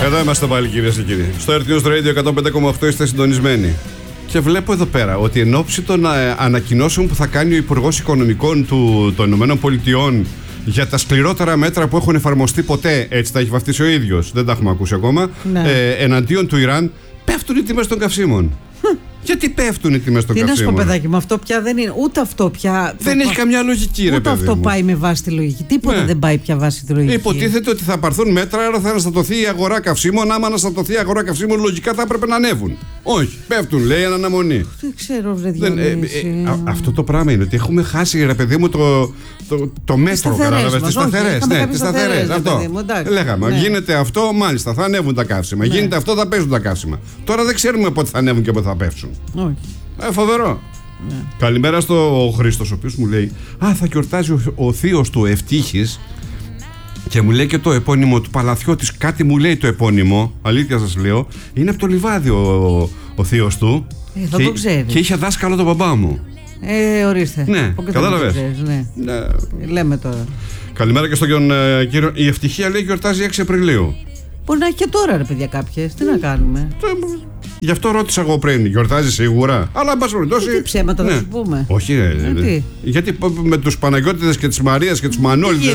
Εδώ είμαστε πάλι, κυρίες και κύριοι. Στο RT News Radio 105,8 είστε συντονισμένοι. Και βλέπω εδώ πέρα ότι εν ώψη των ανακοινώσεων που θα κάνει ο Υπουργός Οικονομικών των Ηνωμένων Πολιτειών για τα σκληρότερα μέτρα που έχουν εφαρμοστεί ποτέ, έτσι τα έχει βαφτίσει ο ίδιος, δεν τα έχουμε ακούσει ακόμα, εναντίον του Ιράν, πέφτουν οι τιμές των καυσίμων. Γιατί πέφτουν οι τιμές των καυσίμων? Τι να σου πω, παιδάκι μου, αυτό πια δεν είναι. Ούτε αυτό πια. Δεν έχει καμιά λογική, ρε ούτε παιδί αυτό μου. πάει με βάση τη λογική. Τίποτα δεν πάει πια βάση τη λογική. Υποτίθεται ότι θα πάρθουν μέτρα, άρα θα αναστατωθεί η αγορά καυσίμων. Άμα αναστατωθεί η αγορά καυσίμων, λογικά θα έπρεπε να ανέβουν. Όχι, πέφτουν, λέει, εν αναμονή. Δεν ξέρω, βρε Διονύση. Αυτό το πράγμα είναι ότι έχουμε χάσει, ρε παιδί μου, το μέτρο. Κατάλαβες, τις σταθερές. Ναι, τις σταθερές. Αυτό. Λέγαμε, γίνεται αυτό, μάλιστα, θα ανέβουν τα καύσιμα. Γίνεται αυτό, θα πέσουν τα καύσιμα. Τώρα δεν ξέρουμε πότε θα ανέβουν και πότε θα πέφτουν. Φοβερό. Ναι. Καλημέρα στο Χρήστος, ο οποίος μου λέει: θα γιορτάζει ο θείος του Ευτύχης. Και μου λέει και το επώνυμο του Παλαθιώτης. Κάτι μου λέει το επώνυμο. Αλήθεια σας λέω. Είναι από το Λιβάδι ο θείος του. Δεν το ξέρει. Και είχε δάσκαλο τον μπαμπά μου. Ορίστε. Ναι, κατάλαβες. Ναι. Λέμε τώρα. Καλημέρα και στον κύριο. Η Ευτυχία λέει γιορτάζει 6 Απριλίου. Μπορεί να έχει και τώρα, ρε παιδιά, κάποιες. Τι να κάνουμε. Γι' αυτό ρώτησα εγώ πριν. Γιορτάζει σίγουρα. Αλλά εν πάση περιπτώσει. Τι ψέματα θα σου πούμε. Όχι, γιατί με τους Παναγιώτηδες και τις Μαρίες και τους Μανώληδες.